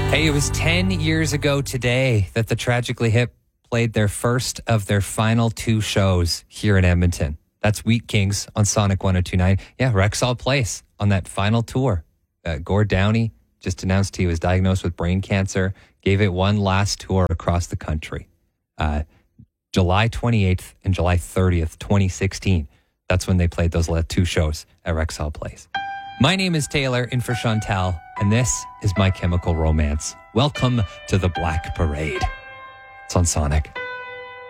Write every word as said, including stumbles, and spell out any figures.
Hey, it was ten years ago today that the Tragically Hip played their first of their final two shows here in Edmonton. That's Wheat Kings on Sonic one oh two point nine. Yeah, Rexall Place on that final tour. Uh, Gord Downey just announced he was diagnosed with brain cancer, gave it one last tour across the country. Uh, July twenty-eighth and July thirtieth, twenty sixteen. That's when they played those two shows at Rexall Place. My name is Taylor, in for Chantal, and this is My Chemical Romance. Welcome to the Black Parade. It's on Sonic.